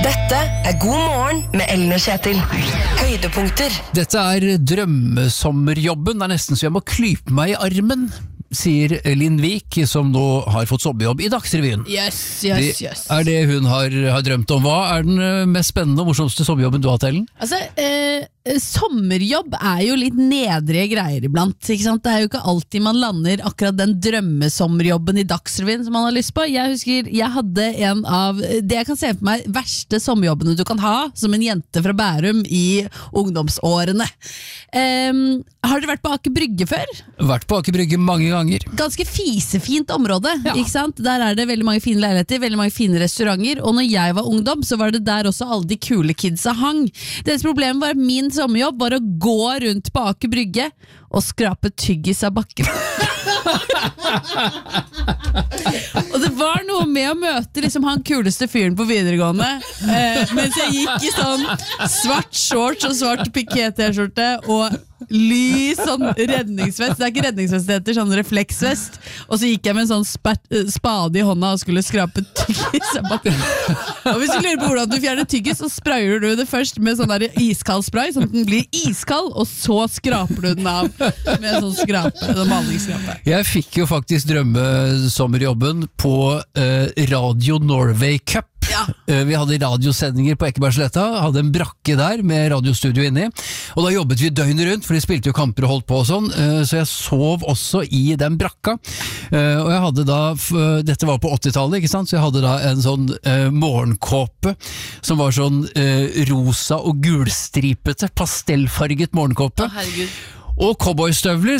Dette God morgen med Ellen og Kjetil. Høydepunkter. Dette drømmesommerjobben. Det nesten så jeg må klype meg I armen, sier Linn Vik, som nå har fått sommerjobb I Dagsrevyen. Yes. Det hun har drømt om. Hva den mest spennende og morsomste sommerjobben du har hatt, Ellen? Altså, sommerjobb jo litt nedre greier iblant, ikke sant? Det jo ikke alltid man lander akkurat den drømmesommerjobben I Dagsrevyen som man har lyst på. Jeg husker, jeg hadde en av det jeg kan se for meg verste sommerjobbene du kan ha som en jente fra Bærum I ungdomsårene. Har dere vært på Aker Brygge før? Vært på Aker Brygge mange ganger. Ganske fisefint område, ikke sant? Der det veldig mange fine leiligheter, veldig mange fine restauranter, og når jeg var ungdom så var det der også alle de kule kidsa hang. Deres problem var at min sommerjobb var å gå rundt på Aker Brygge og skrape tyggis av bakken. Og det var noe med å møte liksom han kuleste fyren på videregående, mens jeg gikk I sånn svart shorts og svart piké-t-skjorte og lys sånn redningsvest. Det ikke redningsvest, det heter sånn refleksvest. Og så gikk jeg med en sånn spade I hånda og skulle skrape tyggis av bakken. Og hvis du lurer på hvordan du fjerner tyggis, så sprayer du det først med sånn der iskald spray, sånn at den blir iskald, og så skraper du den av med en sånn skrape, en malingsskrape. Jeg fikk jo faktisk drømmesommerjobben på Radio Norway Cup. Vi hadde radiosendinger på Ekebergsletta, hadde en brakke der med radiostudio inni, og da jobbet vi døgnet rundt, for de spilte jo kamper og holdt på og sånn, så jeg sov også I den brakka, og jeg hadde da, dette var på 80-tallet, ikke sant, så jeg hadde da en sånn morgenkåpe, som var sånn rosa og gulstripete, pastellfarget morgenkåpe, og cowboystøvler